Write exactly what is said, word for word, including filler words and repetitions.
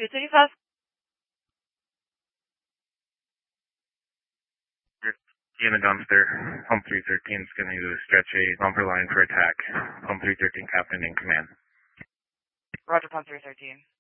two thirty-five. In the dumpster, Home three thirteen is going to stretch a bumper line for attack. Home three thirteen, Captain in command. Roger, Pump three thirteen.